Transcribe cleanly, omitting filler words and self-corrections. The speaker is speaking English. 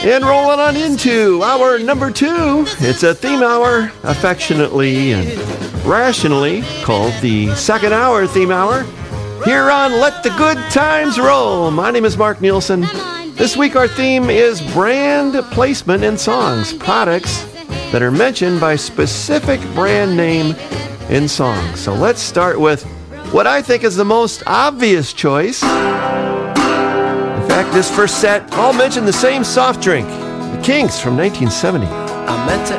And rolling on into hour number 2. It's a theme hour, affectionately and rationally called the second hour theme hour, here on Let the Good Times Roll. My name is Mark Nielsen. This week our theme is brand placement in songs, products that are mentioned by specific brand name in songs. So let's start with what I think is the most obvious choice. In fact, this first set all mention the same soft drink, the Kinks from 1970. I meant to